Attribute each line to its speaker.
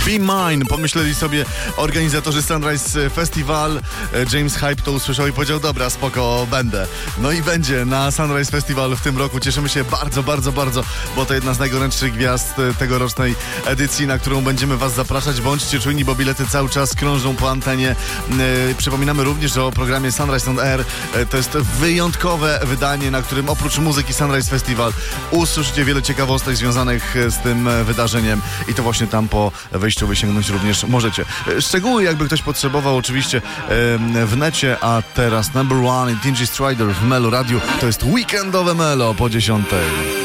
Speaker 1: Be Mine, pomyśleli sobie organizatorzy Sunrise Festival. James Hype to usłyszał i powiedział, dobra, spoko, będę. No i będzie na Sunrise Festival w tym roku. Cieszymy się bardzo, bardzo, bardzo, bo to jedna z najgorętszych gwiazd tegorocznej edycji, na którą będziemy was zapraszać. Bądźcie czujni, bo bilety cały czas krążą po antenie. Przypominamy również o programie Sunrise on Air. To jest wyjątkowe wydanie, na którym oprócz muzyki Sunrise Festival usłyszycie wiele ciekawostek związanych z tym wydarzeniem i to właśnie tam po wejściu wysięgnąć również możecie. Szczegóły, jakby ktoś potrzebował, oczywiście w necie, a teraz number one i Dingy Strider w Melo Radio. To jest weekendowe Melo po 10:00.